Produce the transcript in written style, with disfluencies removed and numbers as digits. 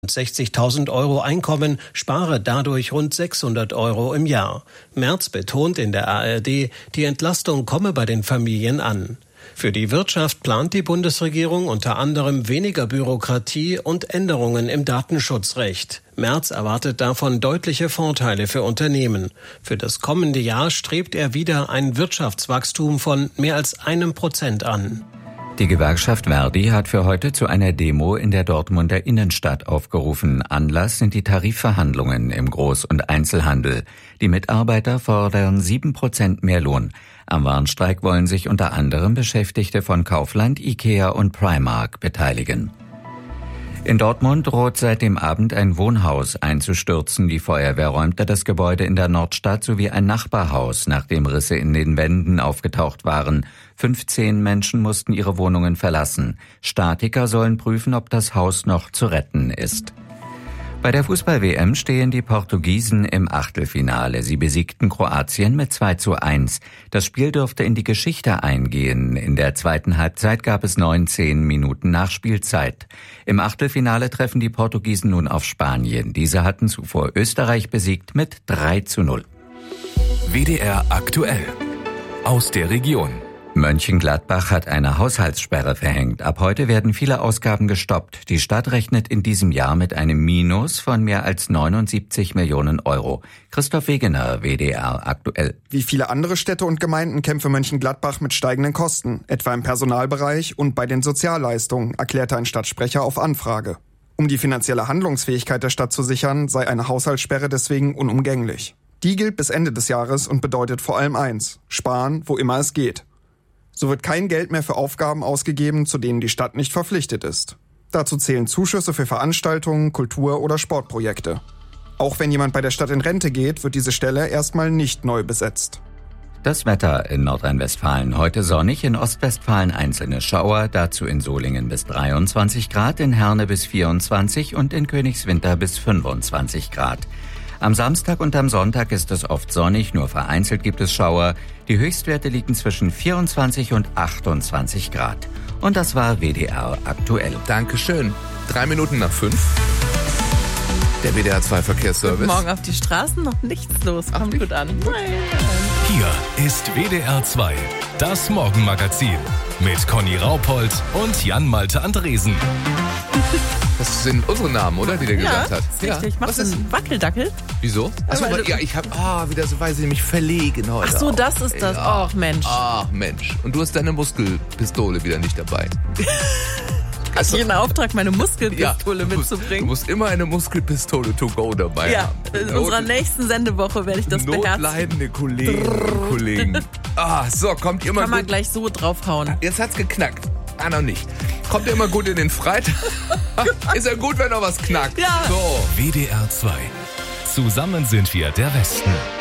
rund 60.000 € Einkommen spare dadurch rund 600 € im Jahr. Merz betont in der ARD, die Entlastung komme bei den Familien an. Für die Wirtschaft plant die Bundesregierung unter anderem weniger Bürokratie und Änderungen im Datenschutzrecht. Merz erwartet davon deutliche Vorteile für Unternehmen. Für das kommende Jahr strebt er wieder ein Wirtschaftswachstum von mehr als 1% an. Die Gewerkschaft ver.di hat für heute zu einer Demo in der Dortmunder Innenstadt aufgerufen. Anlass sind die Tarifverhandlungen im Groß- und Einzelhandel. Die Mitarbeiter fordern 7% mehr Lohn. Am Warnstreik wollen sich unter anderem Beschäftigte von Kaufland, Ikea und Primark beteiligen. In Dortmund droht seit dem Abend ein Wohnhaus einzustürzen. Die Feuerwehr räumte das Gebäude in der Nordstadt sowie ein Nachbarhaus, nachdem Risse in den Wänden aufgetaucht waren. 15 Menschen mussten ihre Wohnungen verlassen. Statiker sollen prüfen, ob das Haus noch zu retten ist. Bei der Fußball-WM stehen die Portugiesen im Achtelfinale. Sie besiegten Kroatien mit 2:1. Das Spiel dürfte in die Geschichte eingehen. In der zweiten Halbzeit gab es 19 Minuten Nachspielzeit. Im Achtelfinale treffen die Portugiesen nun auf Spanien. Diese hatten zuvor Österreich besiegt mit 3:0. WDR aktuell. Aus der Region. Mönchengladbach hat eine Haushaltssperre verhängt. Ab heute werden viele Ausgaben gestoppt. Die Stadt rechnet in diesem Jahr mit einem Minus von mehr als 79 Millionen €. Christoph Wegener, WDR aktuell. Wie viele andere Städte und Gemeinden kämpfe Mönchengladbach mit steigenden Kosten, etwa im Personalbereich und bei den Sozialleistungen, erklärte ein Stadtsprecher auf Anfrage. Um die finanzielle Handlungsfähigkeit der Stadt zu sichern, sei eine Haushaltssperre deswegen unumgänglich. Die gilt bis Ende des Jahres und bedeutet vor allem eins: Sparen, wo immer es geht. So wird kein Geld mehr für Aufgaben ausgegeben, zu denen die Stadt nicht verpflichtet ist. Dazu zählen Zuschüsse für Veranstaltungen, Kultur- oder Sportprojekte. Auch wenn jemand bei der Stadt in Rente geht, wird diese Stelle erstmal nicht neu besetzt. Das Wetter in Nordrhein-Westfalen. Heute sonnig, in Ostwestfalen einzelne Schauer, dazu in Solingen bis 23 Grad, in Herne bis 24 und in Königswinter bis 25 Grad. Am Samstag und am Sonntag ist es oft sonnig, nur vereinzelt gibt es Schauer. Die Höchstwerte liegen zwischen 24 und 28 Grad. Und das war WDR aktuell. Dankeschön. 5:03. Der WDR 2 Verkehrsservice. Morgen auf die Straßen noch nichts los. Kommt gut an. Hier ist WDR 2, das Morgenmagazin mit Conny Raupold und Jan-Malte Andresen. Das sind unsere Namen, oder? Die der gesagt hat. Ja, richtig. Machst du einen Wackeldackel? Wieso? Achso, ja, ich habe wieder so, weiß ich mich verlegen heute. Ach so, das ist das. Ach, Mensch. Ach, Mensch. Und du hast deine Muskelpistole wieder nicht dabei. Hast du einen Auftrag, meine Muskelpistole mitzubringen? Du musst immer eine Muskelpistole to go dabei haben. In unserer nächsten Sendewoche werde ich das beherzigen. Notleidende Kolleginnen und Kollegen. So, kommt ihr mal Kann man gleich so draufhauen. Jetzt hat's geknackt. Noch nicht. Kommt ihr immer gut in den Freitag? Ist ja gut, wenn noch was knackt. Ja. So. WDR 2. Zusammen sind wir der Westen.